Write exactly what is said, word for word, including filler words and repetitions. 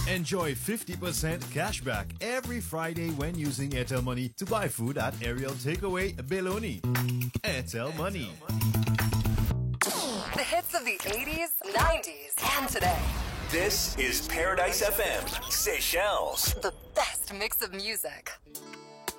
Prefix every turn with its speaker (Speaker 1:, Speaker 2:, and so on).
Speaker 1: Enjoy fifty percent cashback every Friday when using Airtel Money to buy food at Ariel Takeaway, Beloni. Airtel Money.
Speaker 2: The hits of the eighties, nineties, and today.
Speaker 3: This is Paradise F M, Seychelles.
Speaker 2: The best mix of music.